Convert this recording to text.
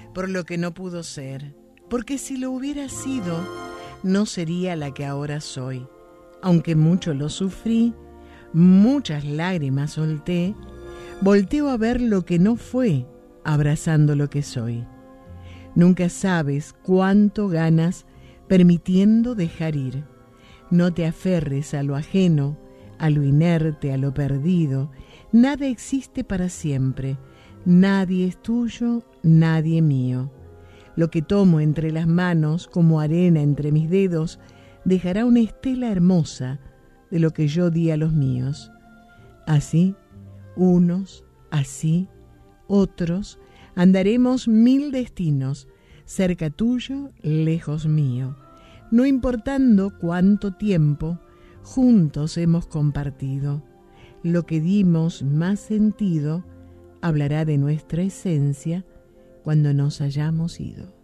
por lo que no pudo ser, porque si lo hubiera sido, no sería la que ahora soy. Aunque mucho lo sufrí, muchas lágrimas solté, volteo a ver lo que no fue, abrazando lo que soy. Nunca sabes cuánto ganas permitiendo dejar ir. No te aferres a lo ajeno, a lo inerte, a lo perdido. Nada existe para siempre. Nadie es tuyo, nadie mío. Lo que tomo entre las manos, como arena entre mis dedos, dejará una estela hermosa de lo que yo di a los míos. Así, unos, así, otros, andaremos 1000 destinos, cerca tuyo, lejos mío, no importando cuánto tiempo juntos hemos compartido. Lo que dimos más sentido hablará de nuestra esencia cuando nos hayamos ido.